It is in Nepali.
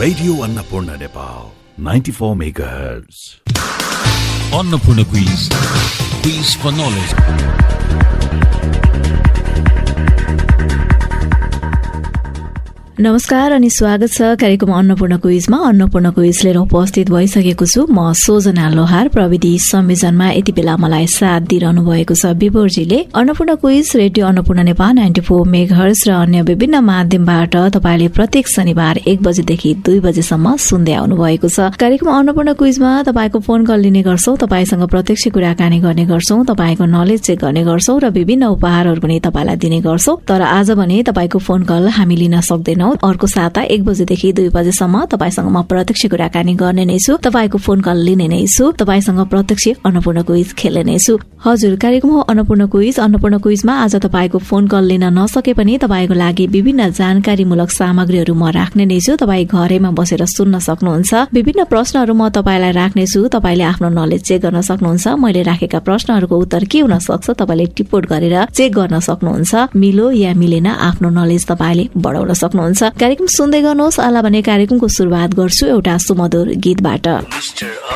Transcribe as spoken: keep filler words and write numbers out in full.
Radio Annapurna Nepal, ninety-four megahertz. Annapurna Quiz. Quiz for knowledge. नमस्कार अनि स्वागत छ कार्यक्रम अन्नपूर्ण क्विजमा। अन्नपूर्ण क्विज लिएर उपस्थित भइसकेको छु म सोजना लोहार। प्रविधि संयोजनमा यति बेला मलाई साथ दिइरहनु भएको छ विभोरजीले। Annapurna quiz radio Annapurna Nepal ninety four megahertz र अन्य विभिन्न माध्यमबाट तपाईले प्रत्येक शनिबार एक बजेदेखि दुई बजेसम्म सुन्दै आउनु भएको छ। कार्यक्रम अन्नपूर्ण क्विजमा तपाईको फोन कल लिने गर्छौं, तपाईसँग प्रत्यक्ष कुराकानी गर्ने गर्छौं, तपाईको नलेज चेक गर्ने गर्छौं र विभिन्न उपहारहरू पनि तपाईलाई दिने गर्छौं। तर आज भने तपाईको फोन कल हामी लिन सक्दैनौं। अर्को साता एक बजेदेखि दुई बजेसम्म तपाईसँग म प्रत्यक्ष कुराकानी गर्ने नै छु, तपाईको फोन कल लिने नै छु, तपाईसँग प्रत्यक्ष अन्नपूर्ण क्विज खेल्ने नै छु। हजुर, कार्यक्रम हो अन्नपूर्ण क्विज। अन्नपूर्ण क्विजमा आज तपाईको फोन कल लिन नसके पनि तपाईको लागि विभिन्न जानकारीमूलक सामग्रीहरू म राख्ने नै छु। तपाई घरैमा बसेर सुन्न सक्नुहुन्छ। विभिन्न प्रश्नहरू म तपाईलाई राख्ने छु, तपाईले आफ्नो नलेज चेक गर्न सक्नुहुन्छ। मैले राखेका प्रश्नहरूको उत्तर के हुन सक्छ तपाईले टिपोट गरेर चेक गर्न सक्नुहुन्छ। मिलो या मिलेन आफ्नो नलेज तपाईले बढाउन सक्नुहुन्छ। कार्यक्रम सुन्दै गर्नुहोस्। आला भने कार्यक्रमको सुरुवात गर्छु एउटा सुमधुर गीतबाट।